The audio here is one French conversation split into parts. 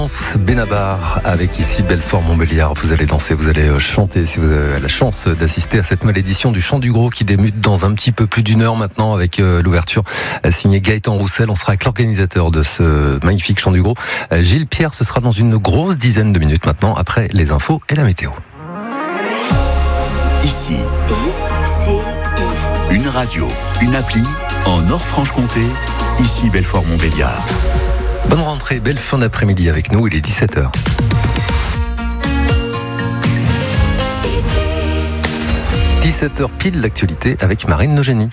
Benabar avec ici Belfort-Montbéliard. Vous allez danser, vous allez chanter si vous avez la chance d'assister à cette nouvelle édition du Chant du Gros qui débute dans un petit peu plus d'une heure maintenant avec l'ouverture signée Gaëtan Roussel. On sera avec l'organisateur de ce magnifique Chant du Gros, Gilles Pierre. Ce sera dans une grosse dizaine de minutes maintenant après les infos et la météo. Ici, une radio, une appli en Nord-Franche-Comté. Ici Belfort-Montbéliard. Bonne rentrée, belle fin d'après-midi avec nous, il est 17h. 17h pile, l'actualité avec Marine Nogénie.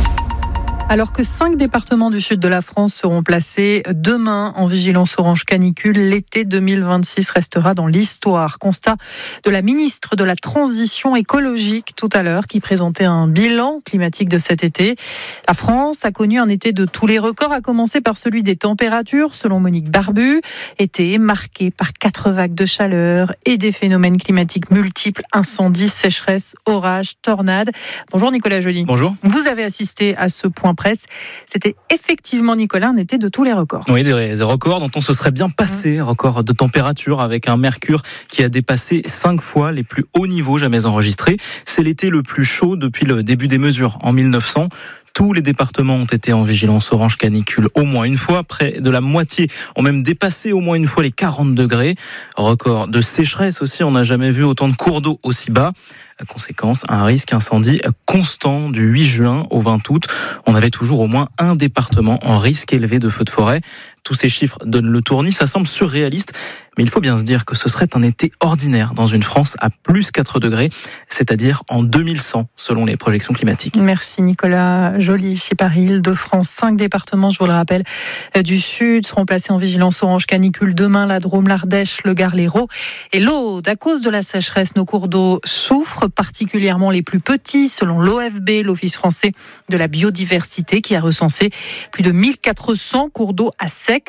Alors que 5 départements du sud de la France seront placés demain en vigilance orange canicule, l'été 2026 restera dans l'histoire. Constat de la ministre de la Transition écologique tout à l'heure qui présentait un bilan climatique de cet été. La France a connu un été de tous les records, à commencer par celui des températures, selon Monique Barbu. Été marqué par 4 vagues de chaleur et des phénomènes climatiques multiples, incendies, sécheresses, orages, tornades. Bonjour Nicolas Joly. Bonjour. Vous avez assisté à ce point presse. C'était effectivement, Nicolas, un été de tous les records. Oui, des records dont on se serait bien passé. Record de température avec un mercure qui a dépassé 5 fois les plus hauts niveaux jamais enregistrés. C'est l'été le plus chaud depuis le début des mesures en 1900. Tous les départements ont été en vigilance orange canicule au moins une fois. Près de la moitié ont même dépassé au moins une fois les 40 degrés. Record de sécheresse aussi. On n'a jamais vu autant de cours d'eau aussi bas. Conséquence, un risque incendie constant du 8 juin au 20 août. On avait toujours au moins un département en risque élevé de feux de forêt. Tous ces chiffres donnent le tournis. Ça semble surréaliste, mais il faut bien se dire que ce serait un été ordinaire dans une France à plus 4 degrés, c'est-à-dire en 2100, selon les projections climatiques. Merci Nicolas Joly, ici Paris, Île-de-France. 5 départements, je vous le rappelle, du Sud seront placés en vigilance orange canicule demain. La Drôme, l'Ardèche, le Gard, l'Hérault et l'Aude. À cause de la sécheresse, nos cours d'eau souffrent, particulièrement les plus petits, selon l'OFB, l'Office français de la biodiversité, qui a recensé plus de 1400 cours d'eau à sec,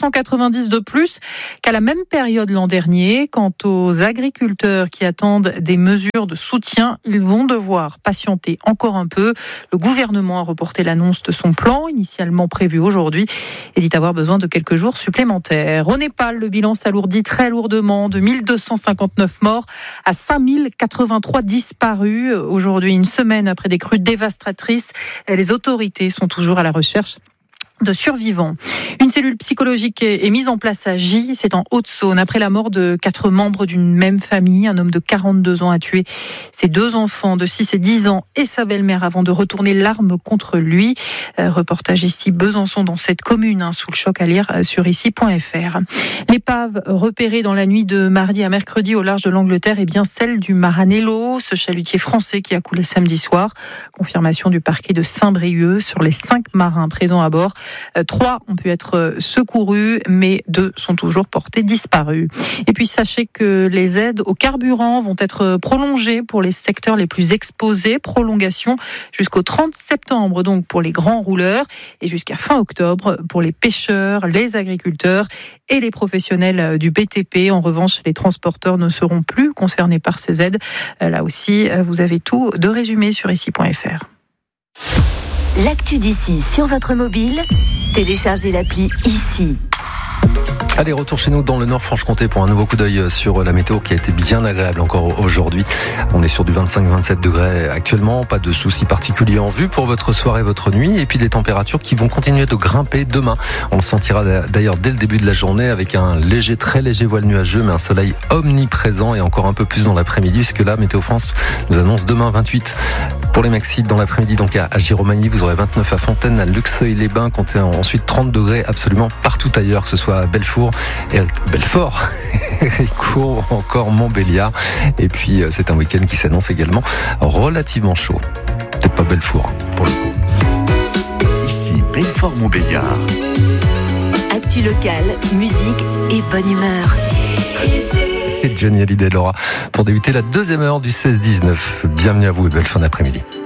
290 de plus qu'à la même période l'an dernier. Quant aux agriculteurs qui attendent des mesures de soutien, ils vont devoir patienter encore un peu. Le gouvernement a reporté l'annonce de son plan, initialement prévu aujourd'hui, et dit avoir besoin de quelques jours supplémentaires. Au Népal, le bilan s'alourdit très lourdement, de 1259 morts à 5083 disparus. Aujourd'hui, une semaine après des crues dévastatrices, les autorités sont toujours à la recherche de survivants. Une cellule psychologique est mise en place à Gy, c'est en Haute-Saône. Après la mort de 4 membres d'une même famille, un homme de 42 ans a tué ses 2 enfants de 6 et 10 ans et sa belle-mère avant de retourner l'arme contre lui. Reportage ici Besançon dans cette commune, sous le choc, à lire sur ici.fr. L'épave repérée dans la nuit de mardi à mercredi au large de l'Angleterre est bien celle du Maranello, ce chalutier français qui a coulé samedi soir. Confirmation du parquet de Saint-Brieuc. Sur les 5 marins présents à bord, 3 ont pu être secourus, mais 2 sont toujours portés disparus. Et puis sachez que les aides au carburant vont être prolongées pour les secteurs les plus exposés. Prolongation jusqu'au 30 septembre, donc pour les grands rouleurs, et jusqu'à fin octobre pour les pêcheurs, les agriculteurs et les professionnels du BTP. En revanche, les transporteurs ne seront plus concernés par ces aides. Là aussi, vous avez tout de résumé sur ici.fr. L'actu d'ici sur votre mobile, téléchargez l'appli ici. Allez, retour chez nous dans le Nord-Franche-Comté pour un nouveau coup d'œil sur la météo qui a été bien agréable encore aujourd'hui. On est sur du 25-27 degrés actuellement, pas de soucis particuliers en vue pour votre soirée, votre nuit, et puis des températures qui vont continuer de grimper demain. On le sentira d'ailleurs dès le début de la journée avec un très léger voile nuageux, mais un soleil omniprésent et encore un peu plus dans l'après-midi, puisque là, Météo France nous annonce demain 28 pour les maxis dans l'après-midi, donc à Giromagny, vous aurez 29 à Fontaine, à Luxeuil-les-Bains, comptez ensuite 30 degrés absolument partout ailleurs, que ce soit à Belfort, Héricourt ou encore Montbéliard. Et puis c'est un week-end qui s'annonce également relativement chaud. Peut-être pas Belfort pour le coup. Ici Belfort-Montbéliard. Actu locale, musique et bonne humeur. Et Johnny Hallyday, Laura, pour débuter la 2e heure du 16-19. Bienvenue à vous et belle fin d'après-midi.